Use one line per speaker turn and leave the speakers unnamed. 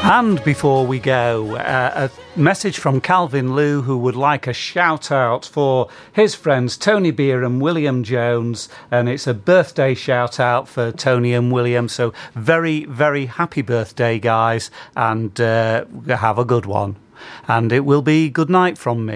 And before we go, a message from Calvin Liu, who would like a shout out for his friends Tony Beer and William Jones, and it's a birthday shout out for Tony and William. So very, very happy birthday, guys, and have a good one. And it will be good night from me.